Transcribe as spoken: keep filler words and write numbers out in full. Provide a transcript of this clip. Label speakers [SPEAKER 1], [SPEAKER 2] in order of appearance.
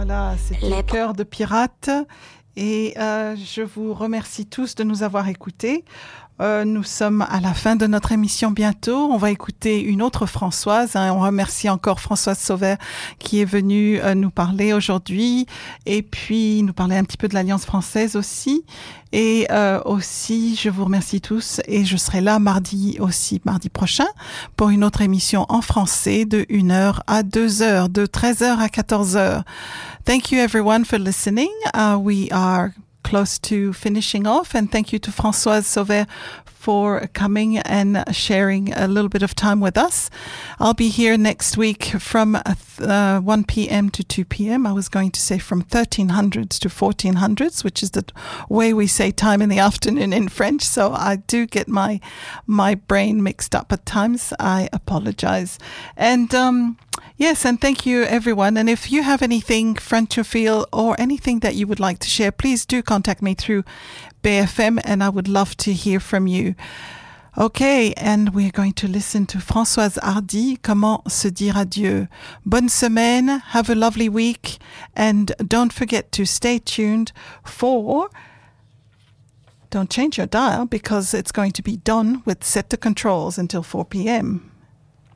[SPEAKER 1] Voilà, c'était Les... Cœur de pirate. Et euh, je vous remercie tous de nous avoir écoutés. Euh, nous sommes à la fin de notre émission bientôt. On va écouter une autre Françoise. Hein. On remercie encore Françoise Sauvert qui est venue euh, nous parler aujourd'hui et puis nous parler un petit peu de l'Alliance française aussi. Et euh, aussi, je vous remercie tous et je serai là mardi aussi, mardi prochain, pour une autre émission en français de une heure à deux heures, de treize heures à quatorze heures. Thank you everyone for listening. Uh, we are close to finishing off, and thank you to Françoise Sauvert for coming and sharing a little bit of time with us. I'll be here next week from uh, one p.m. to two p.m. I was going to say from thirteen hundreds to fourteen hundreds, which is the way we say time in the afternoon in French. So I do get my my brain mixed up at times. I apologize. And um yes, and thank you everyone. And if you have anything Francophile or anything that you would like to share, please do contact me through B F M and I would love to hear from you. Okay, and we're going to listen to Françoise Hardy, Comment se dire adieu. Bonne semaine, have a lovely week, and don't forget to stay tuned for... Don't change your dial because it's going to be done with Set the Controls until four p.m.